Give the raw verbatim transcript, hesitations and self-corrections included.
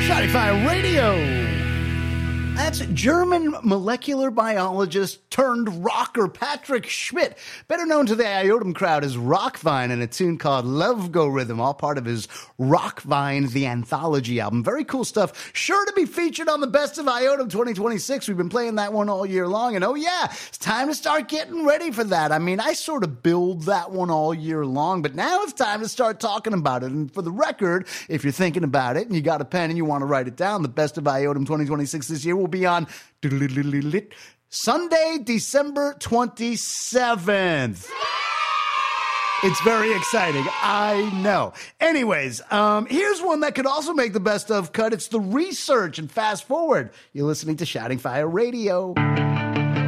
Shouting Fire Radio. That's German molecular biologist turned rocker Patrick Schmidt, better known to the Iotum crowd as Rockvine, in a tune called Love-Go-Rhythm, all part of his Rockvine, the Anthology album. Very cool stuff. Sure to be featured on the Best of Iotum twenty twenty-six. We've been playing that one all year long, and oh yeah, it's time to start getting ready for that. I mean, I sort of build that one all year long, but now it's time to start talking about it. And for the record, if you're thinking about it and you got a pen and you want to write it down, the Best of Iotum twenty twenty-six this year will be on Sunday, December twenty-seventh. It's very exciting. I know. Anyways, um, here's one that could also make the best of cut. It's the research. And fast forward, you're listening to Shouting Fire Radio.